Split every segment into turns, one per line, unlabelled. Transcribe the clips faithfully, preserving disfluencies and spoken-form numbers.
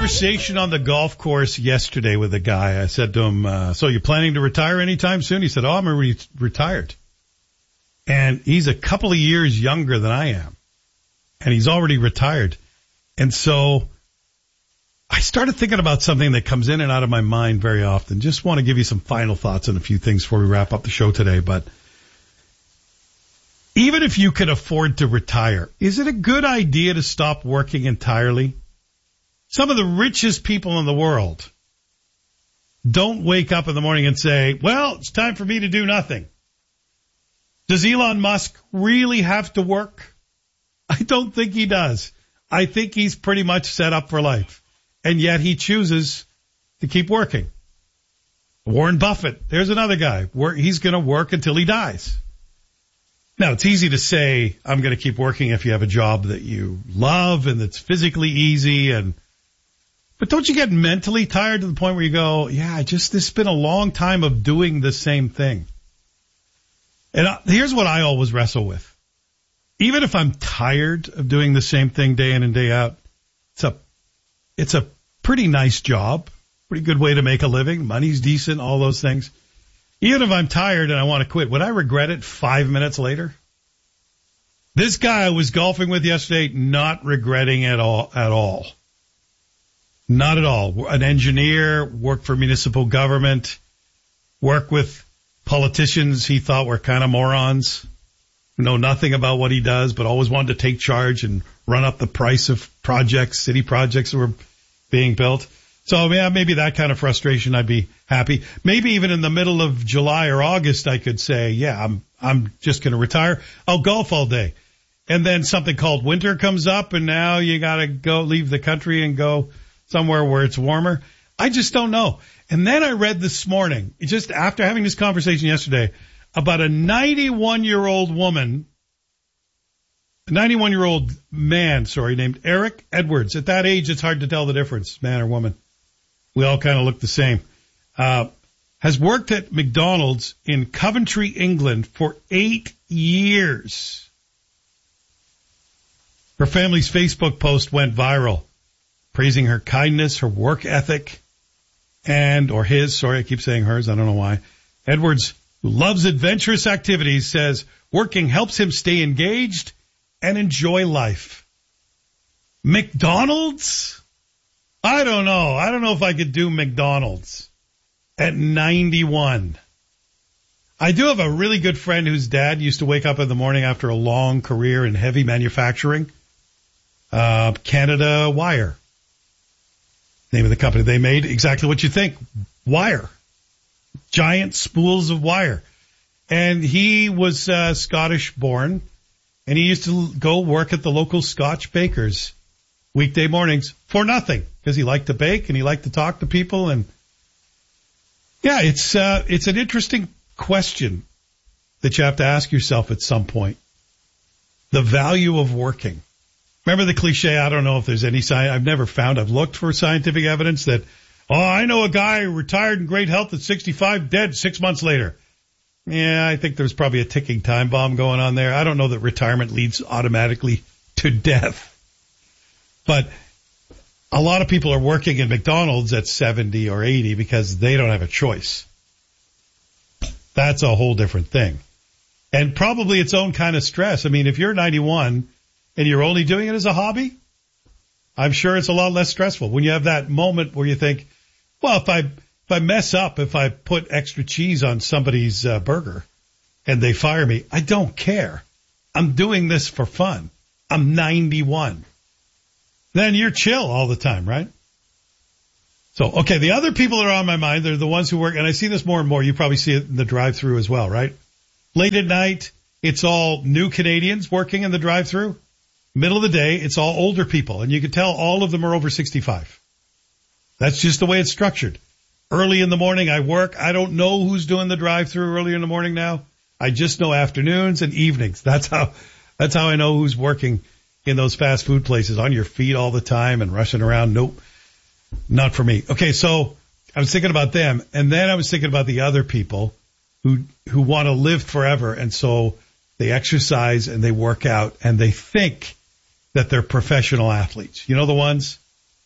conversation on the golf course yesterday with a guy. I said to him, uh, so you planning to retire anytime soon? He said, oh, I'm re- retired. And he's a couple of years younger than I am. And he's already retired. And so I started thinking about something that comes in and out of my mind very often. Just want to give you some final thoughts on a few things before we wrap up the show today. But even if you could afford to retire, is it a good idea to stop working entirely? Some of the richest people in the world don't wake up in the morning and say, well, it's time for me to do nothing. Does Elon Musk really have to work? I don't think he does. I think he's pretty much set up for life. And yet he chooses to keep working. Warren Buffett, there's another guy. He's going to work until he dies. Now, it's easy to say, I'm going to keep working if you have a job that you love and that's physically easy. And But don't you get mentally tired to the point where you go, yeah, I just, this has been a long time of doing the same thing. And here's what I always wrestle with. Even if I'm tired of doing the same thing day in and day out, it's a, it's a pretty nice job, pretty good way to make a living. Money's decent, all those things. Even if I'm tired and I want to quit, would I regret it five minutes later? This guy I was golfing with yesterday, not regretting it all, at all. Not at all. An engineer, worked for municipal government, worked with politicians he thought were kind of morons, who know nothing about what he does, but always wanted to take charge and run up the price of projects, city projects that were being built. So, yeah, maybe that kind of frustration, I'd be happy. Maybe even in the middle of July or August, I could say, yeah, I'm, I'm just going to retire. I'll golf all day. And then something called winter comes up, and now you got to go leave the country and go somewhere where it's warmer. I just don't know. And then I read this morning, just after having this conversation yesterday, about a ninety-one-year-old woman, a ninety-one-year-old man, sorry, named Eric Edwards. At that age, it's hard to tell the difference, man or woman. We all kind of look the same. Uh, has worked at McDonald's in Coventry, England for eight years. Her family's Facebook post went viral, praising her kindness, her work ethic, and, or his, sorry, I keep saying hers, I don't know why. Edwards, who loves adventurous activities, says working helps him stay engaged and enjoy life. McDonald's? I don't know. I don't know if I could do McDonald's at ninety-one. I do have a really good friend whose dad used to wake up in the morning after a long career in heavy manufacturing. Uh, Canada Wire. Name of the company they made, exactly what you think. Wire. Giant spools of wire. And he was uh, Scottish born, and he used to go work at the local Scotch bakers weekday mornings for nothing, because he liked to bake and he liked to talk to people. And yeah, it's uh, it's an interesting question that you have to ask yourself at some point. The value of working. Remember the cliche, I don't know if there's any science, I've never found, I've looked for scientific evidence that, oh, I know a guy who retired in great health at sixty-five, dead six months later. Yeah, I think there's probably a ticking time bomb going on there. I don't know that retirement leads automatically to death. But a lot of people are working in McDonald's at seventy or eighty because they don't have a choice. That's a whole different thing. And probably its own kind of stress. I mean, if you're ninety-one and you're only doing it as a hobby, I'm sure it's a lot less stressful. When you have that moment where you think, well, if I if I mess up, if I put extra cheese on somebody's uh, burger and they fire me, I don't care. I'm doing this for fun. I'm ninety-one. Then you're chill all the time, right? So, okay, the other people that are on my mind, they're the ones who work, and I see this more and more. You probably see it in the drive-thru as well, right? Late at night, it's all new Canadians working in the drive-thru. Middle of the day, it's all older people, and you can tell all of them are over sixty-five. That's just the way it's structured. Early in the morning, I work. I don't know who's doing the drive-thru early in the morning now. I just know afternoons and evenings. That's how, that's how I know who's working in those fast food places, on your feet all the time and rushing around. Nope, not for me. Okay, so I was thinking about them, and then I was thinking about the other people who who want to live forever, and so they exercise and they work out and they think that they're professional athletes. You know the ones?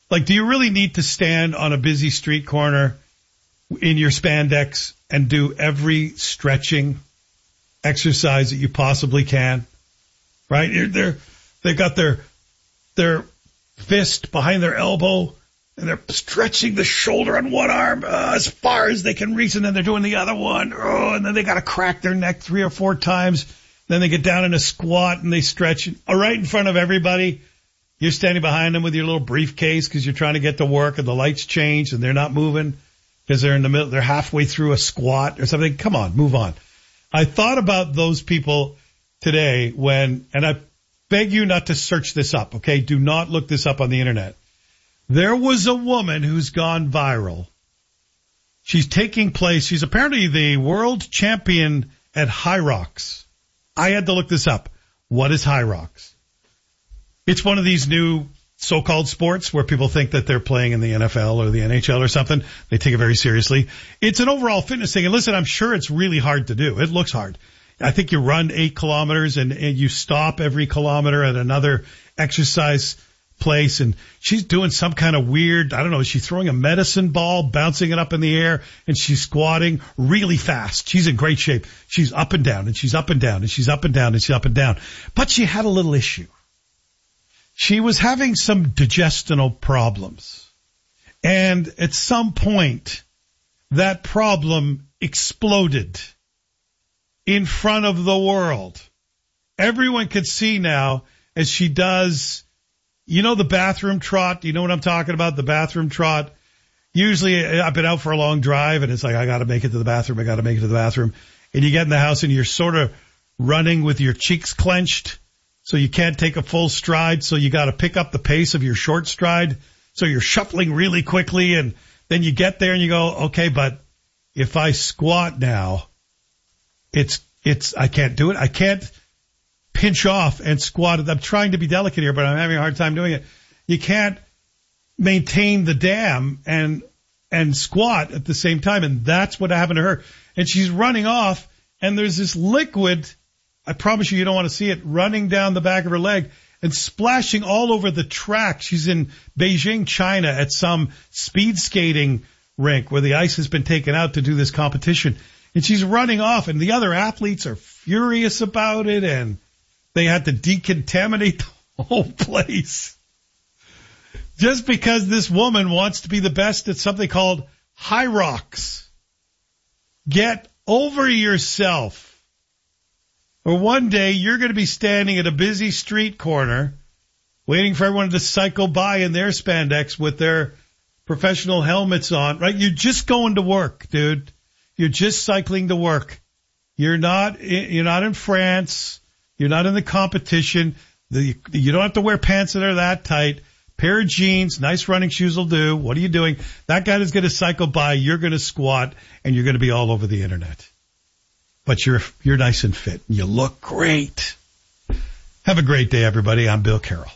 Like, do you really need to stand on a busy street corner in your spandex and do every stretching exercise that you possibly can? Right? They're, they're, they've got their, their fist behind their elbow and they're stretching the shoulder on one arm uh, as far as they can reach, and then they're doing the other one. Oh, and then they got to crack their neck three or four times. Then they get down in a squat and they stretch right in front of everybody. You're standing behind them with your little briefcase because you're trying to get to work, and the lights change and they're not moving because they're in the middle. They're halfway through a squat or something. Come on, move on. I thought about those people today when, and I beg you not to search this up, okay? Do not look this up on the internet. There was a woman who's gone viral. She's taking place. She's apparently the world champion at High Rocks. I had to look this up. What is High Rocks? It's one of these new so-called sports where people think that they're playing in the N F L or the N H L or something. They take it very seriously. It's an overall fitness thing. And listen, I'm sure it's really hard to do. It looks hard. I think you run eight kilometers and, and you stop every kilometer at another exercise place. And she's doing some kind of weird, I don't know, is she throwing a medicine ball, bouncing it up in the air, and she's squatting really fast. She's in great shape. She's up and down and she's up and down and she's up and down and she's up and down. But she had a little issue. She was having some digestional problems. And at some point, that problem exploded in front of the world. Everyone could see now as she does, you know, the bathroom trot. You know what I'm talking about? The bathroom trot. Usually I've been out for a long drive and it's like, I got to make it to the bathroom. I got to make it to the bathroom. And you get in the house and you're sort of running with your cheeks clenched. So you can't take a full stride, so you got to pick up the pace of your short stride. So you're shuffling really quickly, and then you get there and you go, okay, but if I squat now, it's, it's, I can't do it. I can't pinch off and squat. I'm trying to be delicate here, but I'm having a hard time doing it. You can't maintain the dam and, and squat at the same time. And that's what happened to her. And she's running off, and there's this liquid, I promise you, you don't want to see it, running down the back of her leg and splashing all over the track. She's in Beijing, China, at some speed skating rink where the ice has been taken out to do this competition. And she's running off, and the other athletes are furious about it, and they had to decontaminate the whole place. Just because this woman wants to be the best at something called High Rocks. Get over yourself. Or one day you're going to be standing at a busy street corner waiting for everyone to cycle by in their spandex with their professional helmets on, right? You're just going to work, dude. You're just cycling to work. You're not, you're not in France. You're not in the competition. The, you don't have to wear pants that are that tight. Pair of jeans, nice running shoes will do. What are you doing? That guy is going to cycle by. You're going to squat and you're going to be all over the internet. But you're, you're nice and fit. You look great. Have a great day, everybody. I'm Bill Carroll.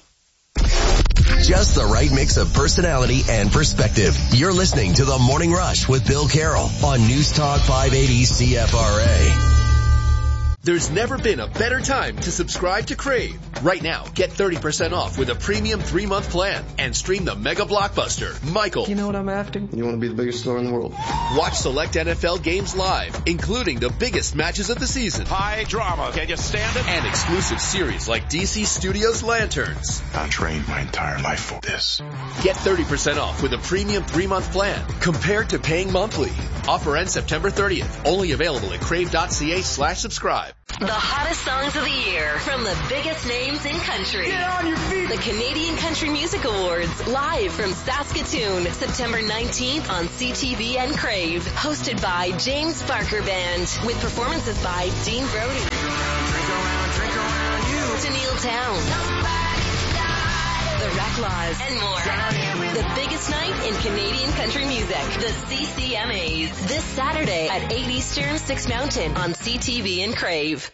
Just the right mix of personality and perspective. You're listening to The Morning Rush with Bill Carroll on News Talk five eighty C F R A.
There's never been a better time to subscribe to Crave. Right now, get thirty percent off with a premium three-month plan and stream the mega blockbuster, Michael.
You know what I'm after? You want to be the biggest star in the world.
Watch select N F L games live, including the biggest matches of the season.
High drama. Can you stand it?
And exclusive series like D C Studios Lanterns.
I trained my entire life for this.
Get thirty percent off with a premium three-month plan compared to paying monthly. Offer ends September thirtieth. Only available at crave.ca slash subscribe.
The hottest songs of the year from the biggest names in country.
Get on your feet!
The Canadian Country Music Awards, live from Saskatoon, September nineteenth on C T V and Crave. Hosted by James Barker Band, with performances by Dean Brody,
Drink around, drink around you.
Tennille Towne, The Reclaws, and more. The biggest night in Canadian country music, the C C M As. This Saturday at eight Eastern, six Mountain on C T V and Crave.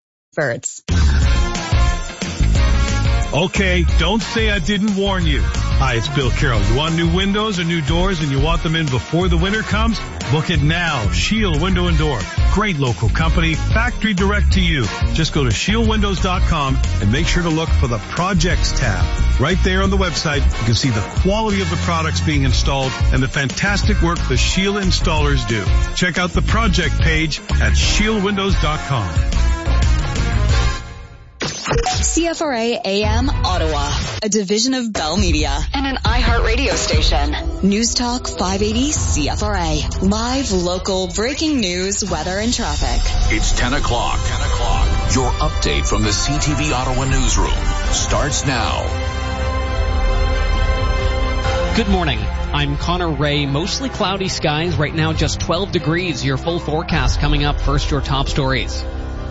Birds.
Okay, don't say I didn't warn you.
Hi, it's Bill Carroll. You want new windows or new doors and you want them in before the winter comes? Book it now. Shield Window and Door. Great local company. Factory direct to you. Just go to shield windows dot com and make sure to look for the Projects tab. Right there on the website, you can see the quality of the products being installed and the fantastic work the Shield installers do. Check out the project page at shield windows dot com.
C F R A A M Ottawa, a division of Bell Media and an iHeart radio station. News Talk five eighty C F R A. Live, local, breaking news, weather, and traffic.
It's ten o'clock. ten o'clock. Your update from the C T V Ottawa newsroom starts now.
Good morning. I'm Connor Ray. Mostly cloudy skies. Right now just twelve degrees. Your full forecast coming up. First, your top stories.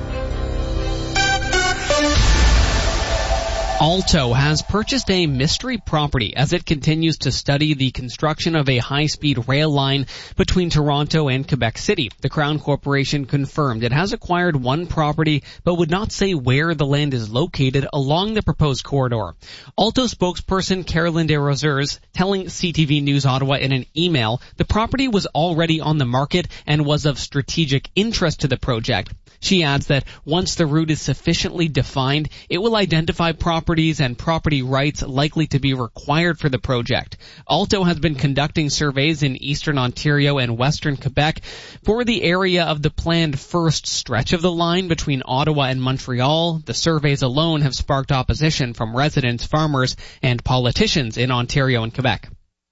Alto has purchased a mystery property as it continues to study the construction of a high-speed rail line between Toronto and Quebec City. The Crown Corporation confirmed it has acquired one property but would not say where the land is located along the proposed corridor. Alto spokesperson Carolyn Desrosiers telling C T V News Ottawa in an email the property was already on the market and was of strategic interest to the project. She adds that once the route is sufficiently defined, it will identify properties and property rights likely to be required for the project. Alto has been conducting surveys in eastern Ontario and western Quebec for the area of the planned first stretch of the line between Ottawa and Montreal. The surveys alone have sparked opposition from residents, farmers, and politicians in Ontario and Quebec.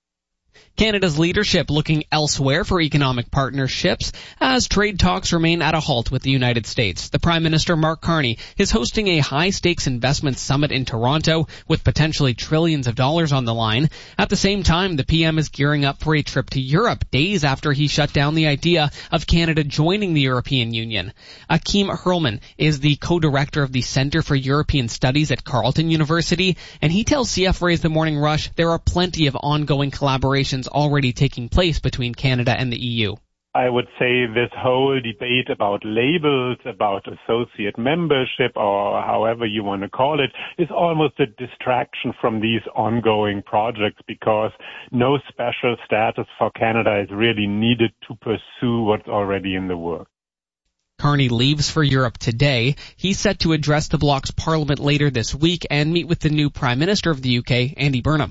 Canada's leadership looking elsewhere for economic partnerships as trade talks remain at a halt with the United States. The Prime Minister, Mark Carney, is hosting a high-stakes investment summit in Toronto with potentially trillions of dollars on the line. At the same time, the P M is gearing up for a trip to Europe days after he shut down the idea of Canada joining the European Union. Akim Hurlman is the co-director of the Centre for European Studies at Carleton University, and he tells C F R A's The Morning Rush there are plenty of ongoing collaborations already taking place between Canada and the E U.
I would say this whole debate about labels, about associate membership, or however you want to call it, is almost a distraction from these ongoing projects because no special status for Canada is really needed to pursue what's already in the works.
Carney leaves for Europe today. He's set to address the bloc's parliament later this week and meet with the new Prime Minister of the U K, Andy Burnham.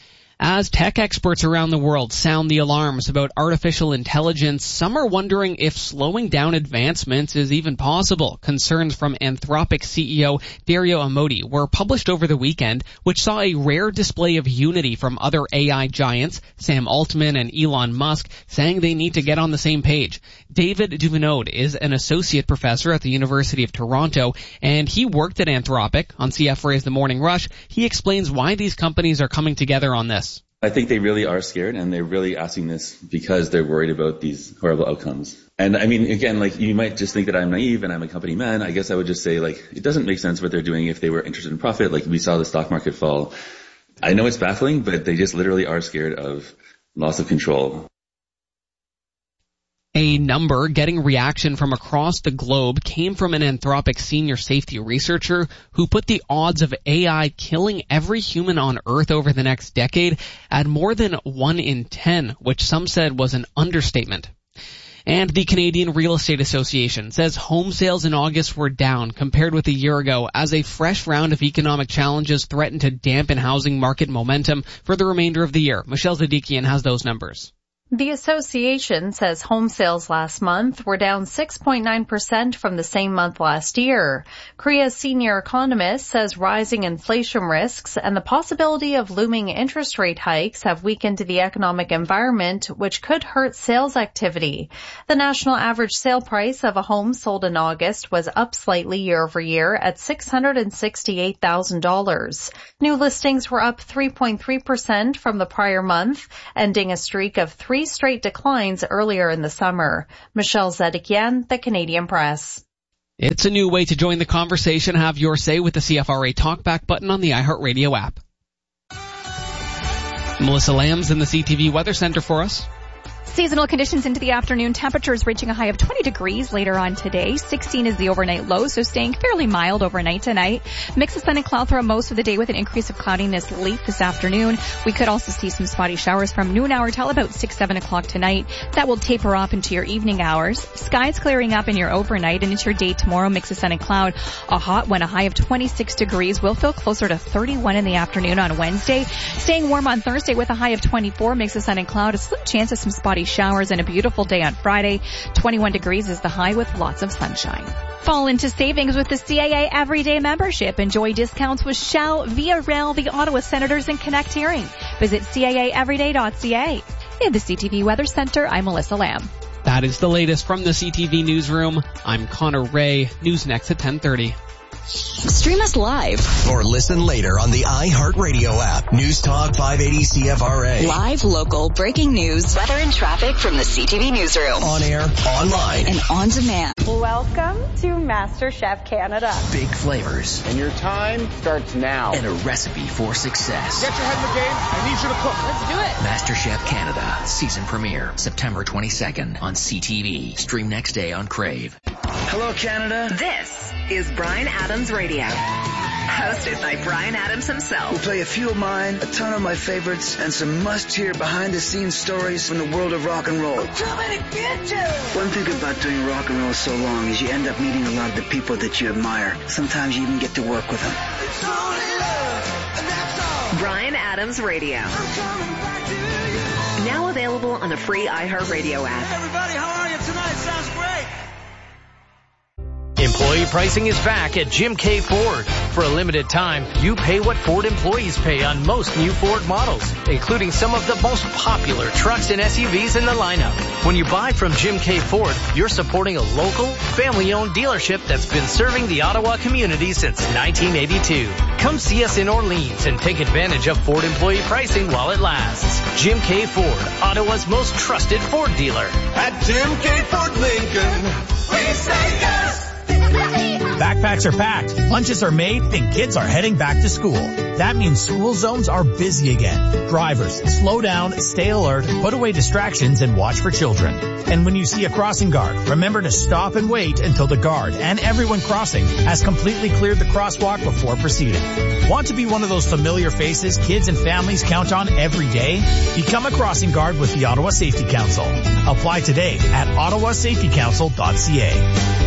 As tech experts around the world sound the alarms about artificial intelligence, some are wondering if slowing down advancements is even possible. Concerns from Anthropic C E O Dario Amodei were published over the weekend, which saw a rare display of unity from other A I giants, Sam Altman and Elon Musk, saying they need to get on the same page. David Duvenode is an associate professor at the University of Toronto, and he worked at Anthropic. On C F R A's The Morning Rush, he explains why these companies are coming together on this.
I think they really are scared, and they're really asking this because they're worried about these horrible outcomes. And I mean, again, like, you might just think that I'm naive and I'm a company man. I guess I would just say, like, it doesn't make sense what they're doing if they were interested in profit. Like, we saw the stock market fall. I know it's baffling, but they just literally are scared of loss of control.
A number getting reaction from across the globe came from an Anthropic senior safety researcher who put the odds of A I killing every human on Earth over the next decade at more than one in ten, which some said was an understatement. And the Canadian Real Estate Association says home sales in August were down compared with a year ago as a fresh round of economic challenges threaten to dampen housing market momentum for the remainder of the year. Michelle Zadikian has those numbers.
The association says home sales last month were down six point nine percent from the same month last year. Korea's senior economist says rising inflation risks and the possibility of looming interest rate hikes have weakened the economic environment, which could hurt sales activity. The national average sale price of a home sold in August was up slightly year over year at six hundred sixty-eight thousand dollars. New listings were up three point three percent from the prior month, ending a streak of three straight declines earlier in the summer. Michelle Zedikian, The Canadian Press.
It's a new way to join the conversation. Have your say with the C F R A Talkback button on the iHeartRadio app. Melissa Lamb's in the C T V Weather Center for us.
Seasonal conditions into the afternoon. Temperatures reaching a high of twenty degrees later on today. sixteen is the overnight low, so staying fairly mild overnight tonight. Mix of sun and cloud throughout most of the day with an increase of cloudiness late this afternoon. We could also see some spotty showers from noon hour till about six, seven o'clock tonight. That will taper off into your evening hours. Skies clearing up in your overnight and into your day tomorrow. Mix of sun and cloud. A hot one, a high of twenty-six degrees. Will feel closer to thirty-one in the afternoon on Wednesday. Staying warm on Thursday with a high of twenty-four. Mix of sun and cloud. A slim chance of some spotty showers and a beautiful day on Friday. twenty-one degrees is the high with lots of sunshine. Fall into savings with the C A A Everyday membership. Enjoy discounts with Shell, Via Rail, the Ottawa Senators, and Connect Hearing. Visit C A A everyday dot C A. In the C T V Weather Center, I'm Melissa Lamb.
That is the latest from the C T V Newsroom. I'm Connor Ray. News next at ten thirty.
Stream us live
or listen later on the iHeartRadio app. News Talk five eighty C F R A.
Live, local, breaking news, weather and traffic from the C T V Newsroom.
On air, online,
and on demand.
Welcome to MasterChef Canada.
Big flavors.
And your time starts now.
And a recipe for success.
Get your head in the game. I need you to cook.
Let's do it.
MasterChef Canada. Season premiere. September twenty-second on C T V. Stream next day on Crave.
Hello, Canada.
This is Bryan Adams Radio. Hosted by Bryan Adams himself.
We'll play a few of mine, a ton of my favorites, and some must-hear behind-the-scenes stories from the world of rock and roll.
I'm coming to get you!
One thing about doing rock and roll so long is you end up meeting a lot of the people that you admire. Sometimes you even get to work with them.
It's only love, and that's all. Bryan Adams Radio. I'm coming back to you. Now available on the free iHeartRadio app.
Hey everybody, how are you tonight? Sounds great.
Employee pricing is back at Jim K. Ford. For a limited time, you pay what Ford employees pay on most new Ford models, including some of the most popular trucks and S U Vs in the lineup. When you buy from Jim K. Ford, you're supporting a local, family-owned dealership that's been serving the Ottawa community since nineteen eighty-two. Come see us in Orleans and take advantage of Ford employee pricing while it lasts. Jim K. Ford, Ottawa's most trusted Ford dealer.
At Jim K. Ford Lincoln, we say yes!
Backpacks are packed, lunches are made, and kids are heading back to school. That means school zones are busy again. Drivers, slow down, stay alert, put away distractions, and watch for children. And when you see a crossing guard, remember to stop and wait until the guard and everyone crossing has completely cleared the crosswalk before proceeding. Want to be one of those familiar faces kids and families count on every day? Become a crossing guard with the Ottawa Safety Council. Apply today at ottawa safety council dot c a.